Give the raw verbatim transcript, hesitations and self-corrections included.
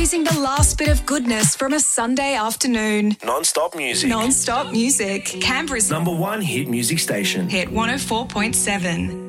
squeezing the last bit of goodness from a Sunday afternoon. Non-stop music. Non-stop music. Canberra's Number one hit music station. Hit one oh four point seven.